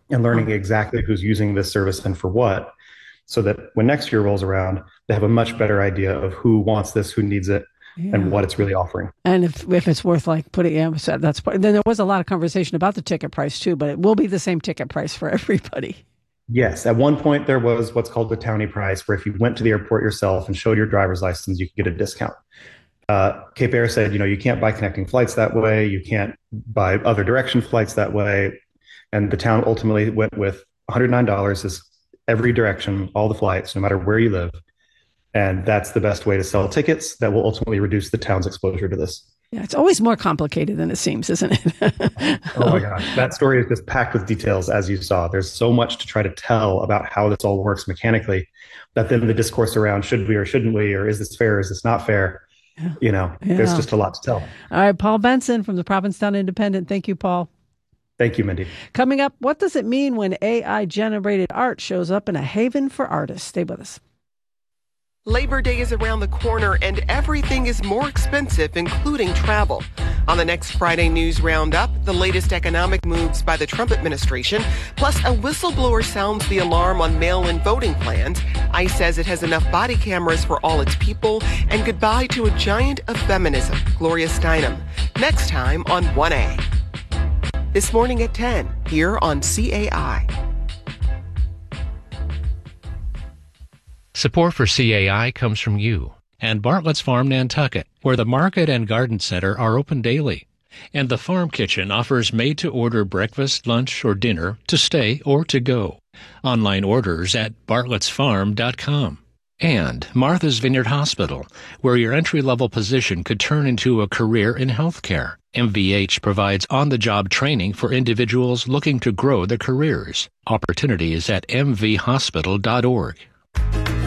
and learning exactly who's using this service and for what, so that when next year rolls around, they have a much better idea of who wants this, who needs it, and what it's really offering. And if it's worth like putting, that's then there was a lot of conversation about the ticket price too, but it will be the same ticket price for everybody. Yes, at one point there was what's called the townie price, where if you went to the airport yourself and showed your driver's license, you could get a discount. Cape Air said, you can't buy connecting flights that way. You can't buy other direction flights that way. And the town ultimately went with $109 is every direction, all the flights, no matter where you live. And that's the best way to sell tickets that will ultimately reduce the town's exposure to this. Yeah, it's always more complicated than it seems, isn't it? Oh my gosh. That story is just packed with details, as you saw. There's so much to try to tell about how this all works mechanically that then the discourse around should we or shouldn't we, or is this fair, is this not fair? There's just a lot to tell. All right, Paul Benson from the Provincetown Independent. Thank you, Paul. Thank you, Mindy. Coming up, what does it mean when AI-generated art shows up in a haven for artists? Stay with us. Labor Day is around the corner and everything is more expensive, including travel. On the next Friday News Roundup, the latest economic moves by the Trump administration, plus a whistleblower sounds the alarm on mail-in voting plans. ICE says it has enough body cameras for all its people, and goodbye to a giant of feminism, Gloria Steinem. Next time on 1A. This morning at 10, here on CAI. Support for CAI comes from you and Bartlett's Farm Nantucket, where the market and garden center are open daily. And the Farm Kitchen offers made-to-order breakfast, lunch, or dinner to stay or to go. Online orders at bartlettsfarm.com. And Martha's Vineyard Hospital, where your entry-level position could turn into a career in healthcare. MVH provides on-the-job training for individuals looking to grow their careers. Opportunities at mvhospital.org.